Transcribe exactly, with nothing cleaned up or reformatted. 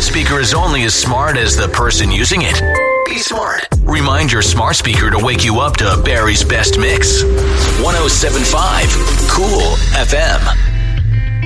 speaker is only as smart as the person using it. Be smart. Remind your smart speaker to wake you up to Barry's best mix. one oh seven point five Cool F M.